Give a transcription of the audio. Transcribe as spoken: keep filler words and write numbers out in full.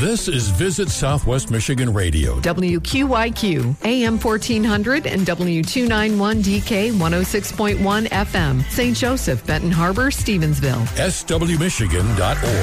This is Visit Southwest Michigan Radio. W Q Y Q, A M fourteen hundred and W two ninety-one D K one oh six point one F M. Saint Joseph, Benton Harbor, Stevensville. S W Michigan dot org.